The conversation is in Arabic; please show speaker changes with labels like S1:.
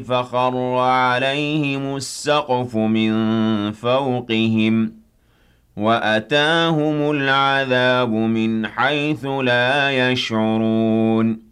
S1: فخر عليهم السقف من فوقهم وأتاهم العذاب من حيث لا يشعرون